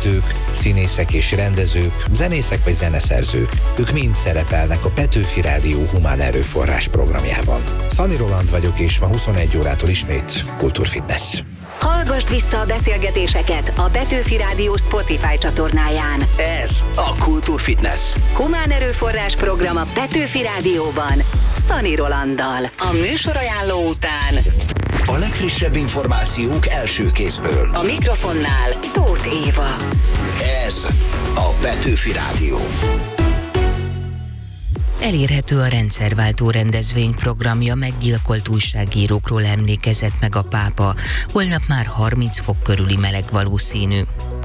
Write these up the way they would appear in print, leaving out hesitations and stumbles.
vezetők, színészek és rendezők, zenészek vagy zeneszerzők. Ők mind szerepelnek a Petőfi Rádió humán erőforrás programjában. Szani Roland vagyok, és ma 21 órától ismét Kultúrfitness. Hallgasd vissza a beszélgetéseket a Petőfi Rádió Spotify csatornáján. Ez a Kultúrfitness. Humán erőforrás program a Petőfi Rádióban, Szani Rolanddal. A műsorajánló után a legfrissebb információk első kézből. a mikrofonnál Tóth Éva. Ez a Petőfi Rádió. Elérhető a rendszerváltó rendezvény programja, meggyilkolt újságírókról emlékezett meg a pápa. Holnap már 30 fok körüli meleg valószínű.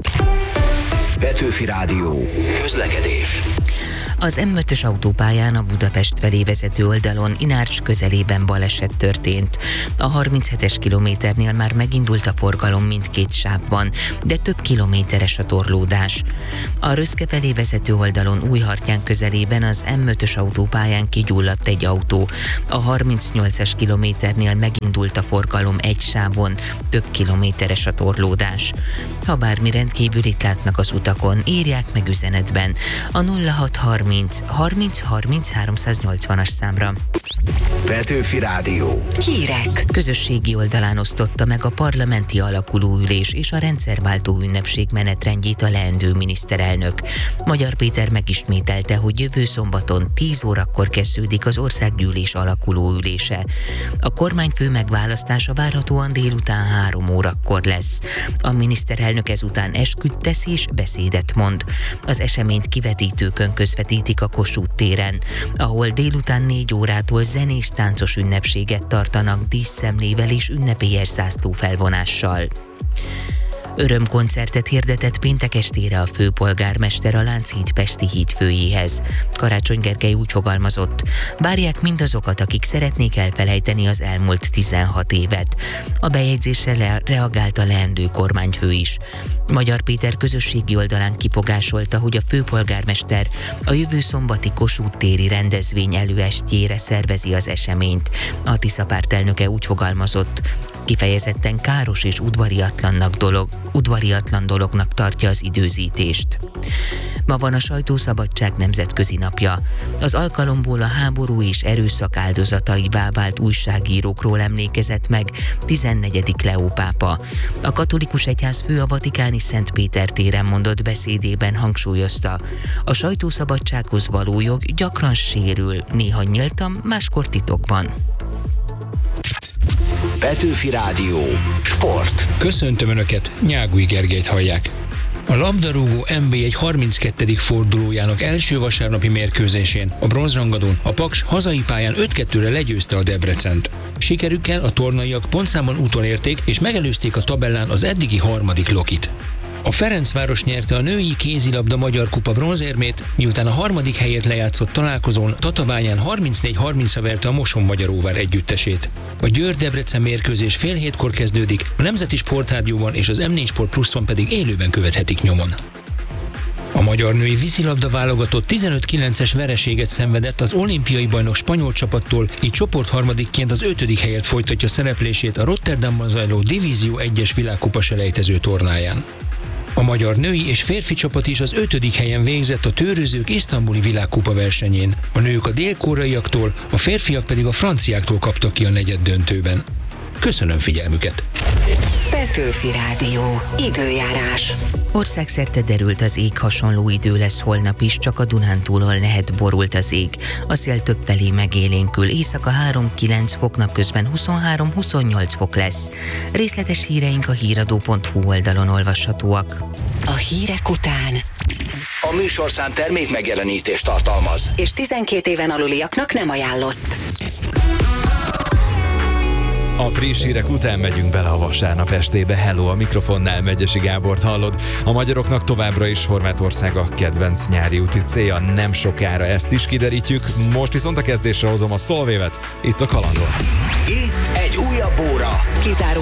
Petőfi Rádió. Közlekedés. Az M5-ös autópályán a Budapest felé vezető oldalon Inárcs közelében baleset történt. A 37-es kilométernél már megindult a forgalom mindkét sávban, de több kilométeres a torlódás. A Röszke felé vezető oldalon Újhartyán közelében az M5-ös autópályán kigyulladt egy autó. A 38-as kilométernél megindult a forgalom egy sávon, több kilométeres a torlódás. Ha bármi rendkívülit látnak az utakon, írják meg üzenetben a 0630 30 30 380-as számra. Petőfi Rádió. Hírek. Közösségi oldalán osztotta meg a parlamenti alakulóülés és a rendszerváltó ünnepség menetrendjét a leendő miniszterelnök. Magyar Péter megismételte, hogy jövő szombaton 10 órakor kezdődik az országgyűlés alakulóülése. A kormányfő megválasztása várhatóan délután 3 órakor lesz. A miniszterelnök ezután esküt tesz és beszédet mond. Az eseményt kivetítőkön közvetítik a Kossuth téren, ahol délután 4 órától zenés táncos ünnepséget tartanak díszszemlével és ünnepélyes zászlófelvonással. Örömkoncertet hirdetett péntek estére a főpolgármester a Lánchíd Pesti hídfőjéhez. Karácsony Gergely úgy fogalmazott: várják mindazokat, akik szeretnék elfelejteni az elmúlt 16 évet. A bejegyzésre reagált a leendő kormányfő is. Magyar Péter közösségi oldalán kifogásolta, hogy a főpolgármester a jövő szombati Kossuth téri rendezvény előestjére szervezi az eseményt. A Tisza párt elnöke úgy fogalmazott: kifejezetten káros és udvariatlan dolognak tartja az időzítést. Ma van a sajtószabadság nemzetközi napja. Az alkalomból a háború és erőszak áldozataivá vált újságírókról emlékezett meg 14. Leó pápa. A katolikus egyház fő a vatikáni Szent Péter téren mondott beszédében hangsúlyozta: a sajtószabadsághoz való jog gyakran sérül, néha nyíltan, máskor titokban. Petőfi Rádió. Sport. Köszöntöm Önöket, Nyágúj Gergelyt hallják. A labdarúgó NB1 32. fordulójának első vasárnapi mérkőzésén a bronzrangadón a Paks hazai pályán 5-2-re legyőzte a Debrecent. Sikerükkel a tornaiak pontszámon utolérték és megelőzték a tabellán az eddigi harmadik Lokit. A Ferencváros nyerte a női kézilabda Magyar Kupa bronzérmét, miután a harmadik helyért lejátszott találkozón Tatabányán 34-30-ra verte a Moson-Magyaróvár együttesét. A Győr-Debrecen mérkőzés fél hétkor kezdődik, a Nemzeti Sportrádióban és az M4 Sport Pluszon pedig élőben követhetik nyomon. A magyar női vízilabda válogatott 15-9-es vereséget szenvedett az olimpiai bajnok spanyol csapattól, így csoportharmadikként az 5. helyért folytatja szereplését a Rotterdamban zajló Divízió 1-es világkupa selejtező tornáján. A magyar női és férfi csapat is az 5. helyen végzett a tőrözők isztambuli világkupa versenyén. A nők a dél-koreaiaktól, a férfiak pedig a franciáktól kaptak ki a negyeddöntőben. Köszönöm figyelmüket! Petőfi Rádió. Időjárás. Országszerte derült az ég, hasonló idő lesz holnap is, csak a Dunántúlon lehet borult az ég. A szél többfelé megélénkül, éjszaka 3-9 fok, napközben 23-28 fok lesz. Részletes híreink a híradó.hu oldalon olvashatóak. A hírek után A műsorszám termék megjelenítést tartalmaz. és 12 éven aluliaknak nem ajánlott. A friss hírek után megyünk bele a vasárnap estébe. Hello, a mikrofonnál Megyesi Gábort hallod. A magyaroknak továbbra is Horvátország a kedvenc nyári úti célja, nem sokára ezt is kiderítjük. Most viszont a kezdésre hozom a Szolvévet, itt a Kalandon. Itt egy újabb óra. Kizárólag